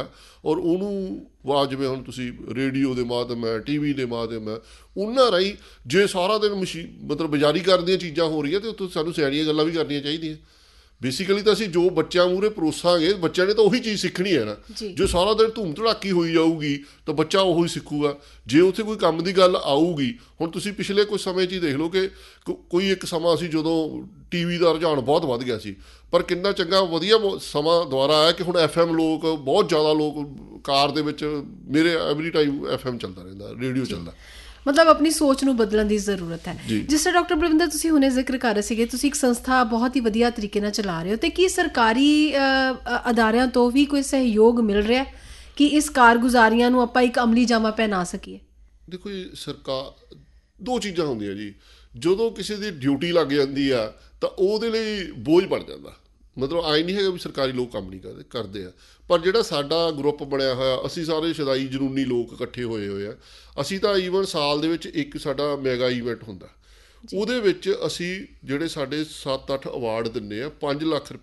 ਹੈ ਔਰ ਉਹਨੂੰ ਜਿਵੇਂ ਹੁਣ ਤੁਸੀਂ ਰੇਡੀਓ ਦੇ ਮਾਧਿਅਮ ਹੈ, TV ਦੇ ਮਾਧਿਅਮ ਹੈ, ਉਹਨਾਂ ਰਾਹੀਂ ਜੇ ਸਾਰਾ ਦਿਨ ਮਤਲਬ ਬਜ਼ਾਰੀ ਕਰਨ ਦੀਆਂ ਚੀਜ਼ਾਂ ਹੋ ਰਹੀਆਂ ਤਾਂ ਉੱਥੇ ਸਾਨੂੰ ਸਿਆਣੀਆਂ ਗੱਲਾਂ ਵੀ ਕਰਨੀਆਂ ਚਾਹੀਦੀਆਂ। ਬੇਸਿਕਲੀ ਤਾਂ ਅਸੀਂ ਜੋ ਬੱਚਿਆਂ ਮੂਹਰੇ ਪਰੋਸਾਂਗੇ, ਬੱਚਿਆਂ ਨੇ ਤਾਂ ਉਹੀ ਚੀਜ਼ ਸਿੱਖਣੀ ਹੈ ਨਾ। ਜੇ ਸਾਰਾ ਦਿਨ ਧੂਮ ਧੜਾਕੀ ਹੋਈ ਜਾਊਗੀ ਤਾਂ ਬੱਚਾ ਉਹੀ ਸਿੱਖੂਗਾ। ਜੇ ਉੱਥੇ ਕੋਈ ਕੰਮ ਦੀ ਗੱਲ ਆਊਗੀ, ਹੁਣ ਤੁਸੀਂ ਪਿਛਲੇ ਕੁਝ ਸਮੇਂ 'ਚ ਹੀ ਦੇਖ ਲਓ ਕਿ ਕੋਈ ਇੱਕ ਸਮਾਂ ਸੀ ਜਦੋਂ TV ਦਾ ਰੁਝਾਨ ਬਹੁਤ ਵੱਧ ਗਿਆ ਸੀ, ਪਰ ਕਿੰਨਾ ਚੰਗਾ ਵਧੀਆ ਸਮਾਂ ਦੁਬਾਰਾ ਆਇਆ ਕਿ ਹੁਣ FM ਲੋਕ ਬਹੁਤ ਜ਼ਿਆਦਾ ਲੋਕ ਕਾਰ ਦੇ ਵਿੱਚ, ਮੇਰੇ ਐਵਰੀ ਟਾਈਮ FM ਚੱਲਦਾ ਰਹਿੰਦਾ, ਰੇਡੀਓ ਚੱਲਦਾ। ਮਤਲਬ ਆਪਣੀ ਸੋਚ ਨੂੰ ਬਦਲਣ ਦੀ ਜ਼ਰੂਰਤ ਹੈ। ਜਿਸ ਤਰ੍ਹਾਂ ਡਾਕਟਰ ਬਲਵਿੰਦਰ ਤੁਸੀਂ ਹੁਣੇ ਜ਼ਿਕਰ ਕਰ ਰਹੇ ਸੀਗੇ, ਤੁਸੀਂ ਇੱਕ ਸੰਸਥਾ ਬਹੁਤ ਹੀ ਵਧੀਆ ਤਰੀਕੇ ਨਾਲ ਚਲਾ ਰਹੇ ਹੋ, ਅਤੇ ਕੀ ਸਰਕਾਰੀ ਅਦਾਰਿਆਂ ਤੋਂ ਵੀ ਕੋਈ ਸਹਿਯੋਗ ਮਿਲ ਰਿਹਾ ਕਿ ਇਸ ਕਾਰਗੁਜ਼ਾਰੀਆਂ ਨੂੰ ਆਪਾਂ ਇੱਕ ਅਮਲੀ ਜਾਮਾ ਪਹਿਨਾ ਸਕੀਏ? ਦੇਖੋ ਜੀ, ਸਰਕਾਰ ਦੋ ਚੀਜ਼ਾਂ ਹੁੰਦੀਆਂ ਜੀ। ਜਦੋਂ ਕਿਸੇ ਦੀ ਡਿਊਟੀ ਲੱਗ ਜਾਂਦੀ ਆ ਤਾਂ ਉਹਦੇ ਲਈ ਬੋਝ ਬਣ ਜਾਂਦਾ। ਮਤਲਬ ਆਏ ਨਹੀਂ ਹੈਗਾ ਵੀ ਸਰਕਾਰੀ ਲੋਕ ਕੰਮ ਨਹੀਂ ਕਰਦੇ ਆ, ਪਰ ਜਿਹੜਾ ਸਾਡਾ ਗਰੁੱਪ ਬਣਿਆ ਹੋਇਆ, ਅਸੀਂ ਸਾਰੇ ਸ਼ਦਾਈ ਜਨੂਨੀ ਲੋਕ ਇਕੱਠੇ ਹੋਏ ਆ। ਅਸੀਂ ਤਾਂ ਈਵਨ ਸਾਲ ਦੇ ਵਿੱਚ ਇੱਕ ਸਾਡਾ ਮੈਗਾ ਈਵੈਂਟ ਹੁੰਦਾ, ਉਹਦੇ ਵਿੱਚ ਅਸੀਂ ਜਿਹੜੇ ਸਾਡੇ 7-8 ਅਵਾਰਡ ਦਿੰਦੇ ਆ, 5 ਲੱਖ